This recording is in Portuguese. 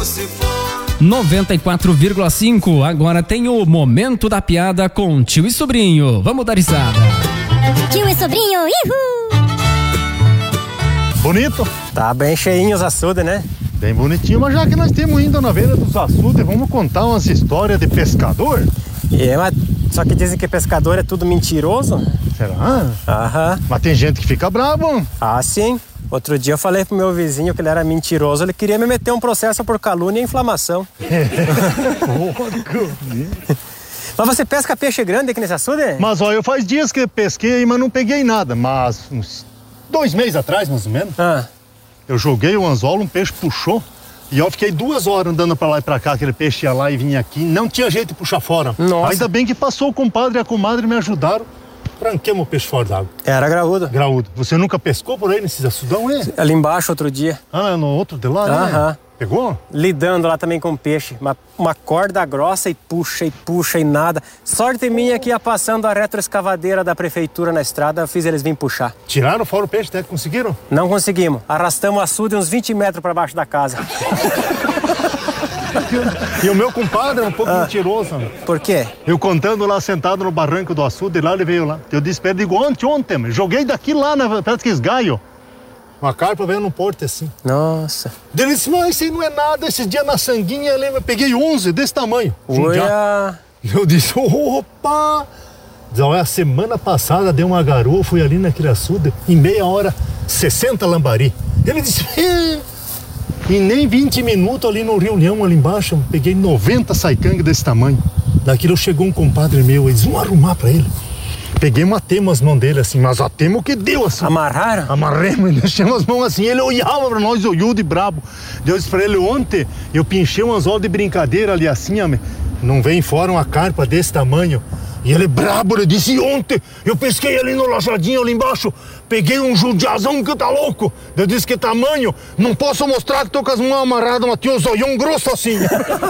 se for. 94,5. Agora tem o Momento da Piada com tio e sobrinho. Vamos dar risada. Tio e sobrinho, ihu! Bonito? Tá bem cheinho os açudes, né? Bem bonitinho, mas já que nós temos indo na beira dos açudes, vamos contar umas histórias de pescador? Mas só que dizem que pescador é tudo mentiroso. Será? Aham. Mas tem gente que fica bravo. Ah, sim. Outro dia eu falei pro meu vizinho que ele era mentiroso, ele queria me meter um processo por calúnia e inflamação. Mas você pesca peixe grande aqui nesse açude? Mas olha, faz dias que eu pesquei, mas não peguei nada. Mas uns 2 meses atrás, mais ou menos, eu joguei o anzol, um peixe puxou. E eu fiquei 2 horas andando pra lá e pra cá, aquele peixe ia lá e vinha aqui. Não tinha jeito de puxar fora. Nossa. Ainda bem que passou o compadre e a comadre me ajudaram. Tranquemos o peixe fora d'água. Era graúdo. Graúdo. Você nunca pescou por aí nesses açudão, é? Ali embaixo outro dia. Ah, no outro de lá, né? Aham. Pegou? Lidando lá também com peixe. Uma corda grossa e puxa e nada. Sorte minha que ia passando a retroescavadeira da prefeitura na estrada, eu fiz eles virem puxar. Tiraram fora o peixe, até que conseguiram? Não conseguimos. Arrastamos o açude uns 20 metros para baixo da casa. E o meu compadre é um pouco mentiroso. Por quê? Eu contando lá, sentado no barranco do açude, lá ele veio lá. Eu disse pra ele, digo, ontem, joguei daqui lá, perto que esgaio. Uma carpa veio no porto assim. Nossa. Ele disse, mas isso aí não é nada, esses dias na sanguinha, eu peguei 11 desse tamanho. Olha. Eu disse, opa! Olha, a semana passada deu uma garoa, fui ali naquele açude, em meia hora, 60 lambari. Ele disse, e nem 20 minutos ali no Rio Leão, ali embaixo, peguei 90 saicangue desse tamanho. Daquilo chegou um compadre meu, eles vão arrumar pra ele. Peguei, matei umas mãos dele assim, mas atemos o que deu assim. Amarraram? Amarremos, deixamos as mãos assim, ele olhava pra nós, olhudo e brabo. Eu disse pra ele, ontem eu pinchei um anzol de brincadeira ali assim, não vem fora uma carpa desse tamanho. E ele brabo, ele disse, ontem eu pesquei ali no lajadinho ali embaixo, peguei um judiazão que tá louco. Eu disse, que tamanho? Não posso mostrar que tô com as mãos amarradas, mas tinha um zoião grosso assim.